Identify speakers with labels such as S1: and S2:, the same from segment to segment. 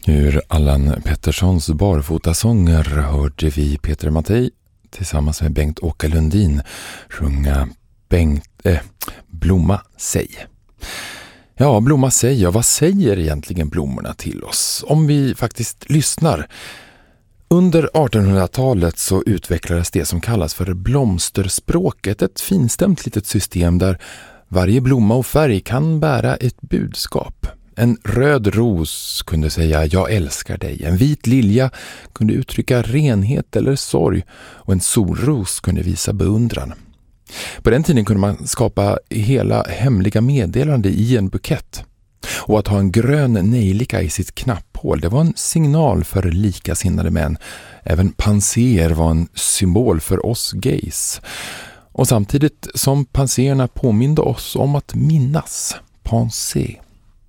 S1: Ur Allan Petterssons barfotasånger hörde vi Peter Mattei tillsammans med Bengt-Åke Lundin sjunga Blomma säg. Ja, blomma säg, vad säger egentligen blommorna till oss? Om vi faktiskt lyssnar. Under 1800-talet så utvecklades det som kallas för blomsterspråket, ett finstämt litet system där varje blomma och färg kan bära ett budskap. En röd ros kunde säga jag älskar dig, en vit lilja kunde uttrycka renhet eller sorg och en solros kunde visa beundran. På den tiden kunde man skapa hela hemliga meddelande i en bukett. Och att ha en grön nejlika i sitt knapphål, det var en signal för likasinnade män. Även panser var en symbol för oss gays. Och samtidigt som panserna påminde oss om att minnas, penser.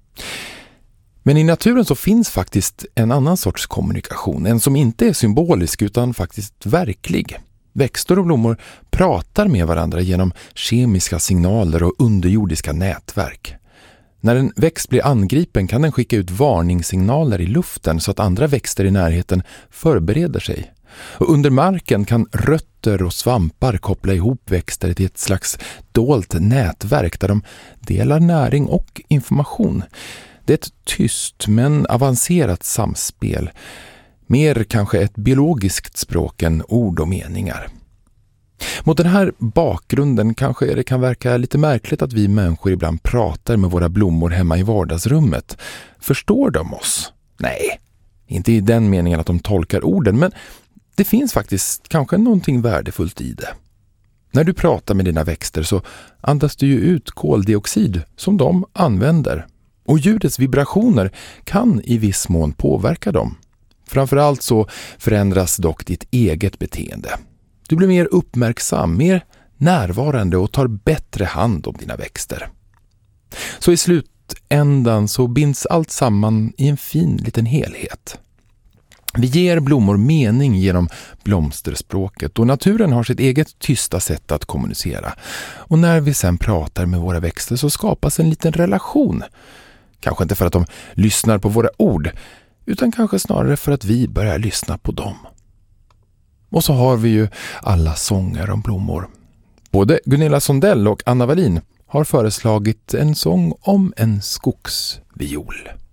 S1: Men i naturen så finns faktiskt en annan sorts kommunikation, en som inte är symbolisk utan faktiskt verklig. Växter och blommor pratar med varandra genom kemiska signaler och underjordiska nätverk. När en växt blir angripen kan den skicka ut varningssignaler i luften så att andra växter i närheten förbereder sig. Och under marken kan rötter och svampar koppla ihop växter till ett slags dolt nätverk där de delar näring och information. Det är ett tyst men avancerat samspel. Mer kanske ett biologiskt språk än ord och meningar. Mot den här bakgrunden kanske det kan verka lite märkligt att vi människor ibland pratar med våra blommor hemma i vardagsrummet. Förstår de oss? Nej, inte i den meningen att de tolkar orden, men det finns faktiskt kanske någonting värdefullt i det. När du pratar med dina växter så andas du ju ut koldioxid som de använder. Och ljudets vibrationer kan i viss mån påverka dem. Framförallt så förändras dock ditt eget beteende. Du blir mer uppmärksam, mer närvarande och tar bättre hand om dina växter. Så i slutändan så binds allt samman i en fin liten helhet. Vi ger blommor mening genom blomsterspråket och naturen har sitt eget tysta sätt att kommunicera. Och när vi sen pratar med våra växter så skapas en liten relation. Kanske inte för att de lyssnar på våra ord, utan kanske snarare för att vi börjar lyssna på dem. Och så har vi ju alla sånger om blommor. Både Gunilla Sondell och Anna Wallin har föreslagit en sång om en skogsviol.